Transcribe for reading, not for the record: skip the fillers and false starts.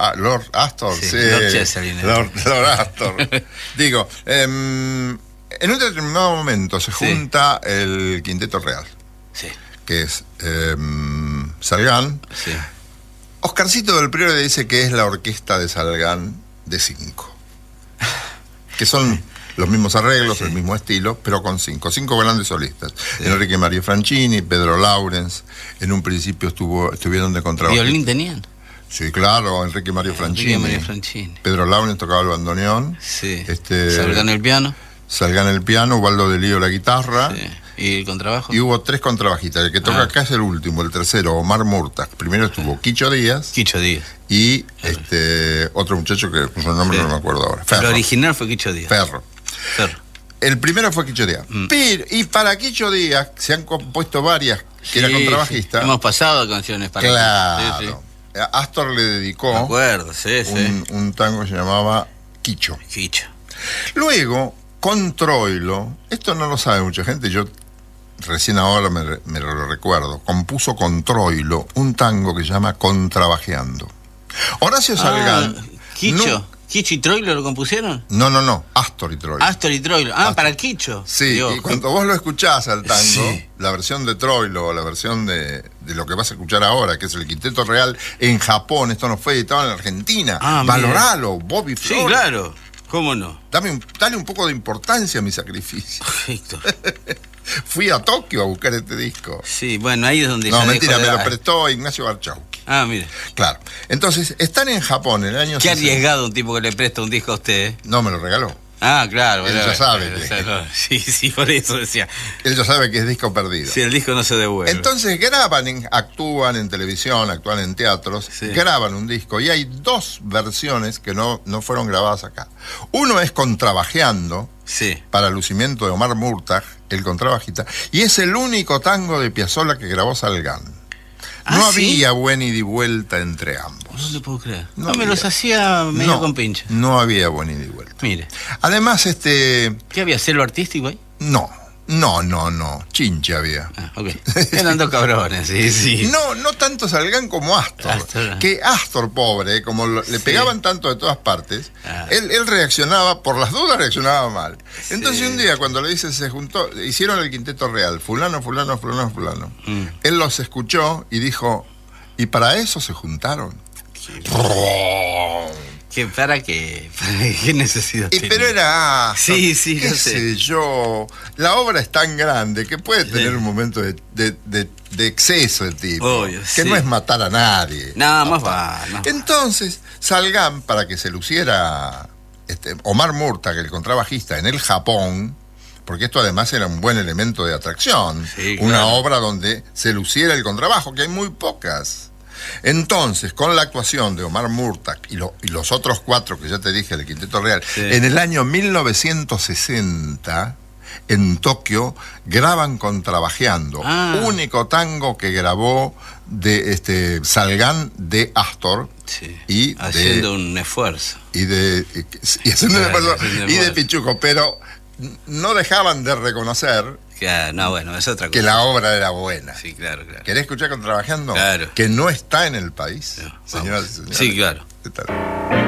Lord Astor, Sí, sí. Lord Chesterfield. Lord Astor. Digo, en un determinado momento se junta el Quinteto Real, Sí, que es Salgán. sí. Oscarcito del Priore dice que es la orquesta de Salgán de 5, que son los mismos arreglos, el mismo estilo, pero con 5 grandes solistas. Enrique Mario Franchini, Pedro Laurens, en un principio estuvieron de contrabajista. ¿Violín tenían? Sí, claro, Enrique Mario Franchini. Pedro Laurens tocaba el bandoneón. Sí. Salgán el piano. Salgán el piano, Ubaldo de Lío la guitarra. Sí. ¿Y el contrabajo? Y hubo 3 contrabajistas. El que toca acá es el último, el tercero, Omar Murtag. Primero estuvo Quicho Díaz. Y otro muchacho que su nombre no me acuerdo ahora. Ferro. El original fue Quicho Díaz. Ferro. El primero fue Quicho Díaz. Y para Quicho Díaz se han compuesto varias, que era contrabajista. Hemos pasado canciones para Claro. Astor le dedicó me acuerdo, un tango que se llamaba Quicho. Luego, con Troilo, esto no lo sabe mucha gente, yo recién ahora me lo recuerdo, compuso con Troilo un tango que se llama Contrabajeando. Horacio Salgán... Quicho y Troilo lo compusieron. No, Astor y Troilo. Astor y Troilo. Astor. Para el Quicho. Sí, y cuando vos lo escuchás al tango, la versión de Troilo, la versión de lo que vas a escuchar ahora, que es el Quinteto Real en Japón, esto no fue editado en la Argentina. Valoralo, Bobby Flores. Sí, claro. ¿Cómo no? Dale un poco de importancia a mi sacrificio. Perfecto. Fui a Tokio a buscar este disco. Sí, bueno, ahí es donde... No, mentira, me lo prestó Ignacio Barchauski. Mire. Claro. Entonces, están en Japón en el año... Qué arriesgado un tipo que le presta un disco a usted. No, me lo regaló. Claro. Él ya sabe. Sí, por eso decía. Él ya sabe que es disco perdido. Sí, el disco no se devuelve. Entonces actúan en televisión, actúan en teatros, graban un disco y hay 2 versiones que no fueron grabadas acá. Uno es Contrabajeando, para lucimiento de Omar Murtag, el contrabajista, y es el único tango de Piazzolla que grabó Salgán. No había buen ida y vuelta entre ambos. No le puedo creer. No me los hacía medio con pincha. No había buen ida y vuelta. Mire. Además, ¿qué había? ¿Celo artístico ahí? No. Chinche había. Eran 2 cabrones, sí. No tanto Salgán como Astor. Que Astor, pobre, como le pegaban tanto de todas partes, él reaccionaba, por las dudas reaccionaba mal. Entonces un día cuando le dice se juntó, hicieron el Quinteto Real, fulano. Él los escuchó y dijo, ¿y para eso se juntaron? ¿Para qué? ¿Qué necesidad tiene? Pero era Astor, qué sé yo, la obra es tan grande que puede tener un momento de exceso de tipo, obvio, que no es matar a nadie. Nada más va. Entonces, Salgán, para que se luciera Omar Murtag, el contrabajista, en el Japón, porque esto además era un buen elemento de atracción, una obra donde se luciera el contrabajo, que hay muy pocas. Entonces, con la actuación de Omar Murtag y los otros 4 que ya te dije del Quinteto Real, en el año 1960, en Tokio, graban Contrabajeando, único tango que grabó de Salgán de Astor. Y haciendo un esfuerzo. Y de Pichuco, pero no dejaban de reconocer es otra cosa. Que la obra era buena. Sí, claro. ¿Querés escuchar Contrabajeando? Claro. Que no está en el país, señoras y señores. Sí, claro.